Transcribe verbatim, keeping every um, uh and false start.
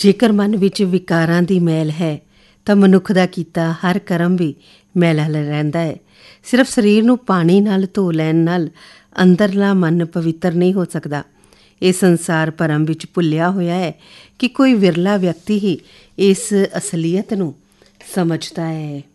ਜੇਕਰ ਮਨ ਵਿੱਚ ਵਿਕਾਰਾਂ ਦੀ ਮੈਲ ਹੈ ਤਾਂ ਮਨੁੱਖ ਦਾ ਕੀਤਾ ਹਰ ਕਰਮ ਵੀ ਮੈਲਾ ਰਹਿੰਦਾ ਹੈ। ਸਿਰਫ ਸਰੀਰ ਨੂੰ ਪਾਣੀ ਨਾਲ ਧੋ ਲੈਣ ਨਾਲ ਅੰਦਰਲਾ ਮਨ ਪਵਿੱਤਰ ਨਹੀਂ ਹੋ ਸਕਦਾ। ਇਹ ਸੰਸਾਰ ਭਰਮ ਵਿੱਚ ਭੁੱਲਿਆ ਹੋਇਆ ਹੈ ਕਿ ਕੋਈ ਵਿਰਲਾ ਵਿਅਕਤੀ ਹੀ ਇਸ ਅਸਲੀਅਤ ਨੂੰ ਸਮਝਦਾ ਹੈ।